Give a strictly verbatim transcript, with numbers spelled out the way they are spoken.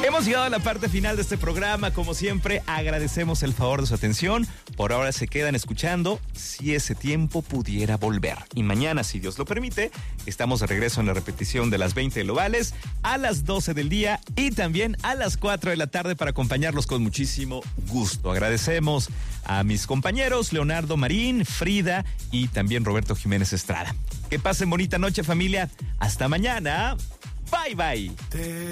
Hemos llegado a la parte final de este programa. Como siempre, agradecemos el favor de su atención. Por ahora se quedan escuchando Si ese tiempo pudiera volver. Y mañana, si Dios lo permite, estamos de regreso en la repetición de las veinte globales a las doce del día y también a las cuatro de la tarde para acompañarlos con muchísimo gusto. Agradecemos a mis compañeros Leonardo Marín, Frida y también Roberto Jiménez Estrada. Que pasen bonita noche, familia. Hasta mañana. Bye, bye.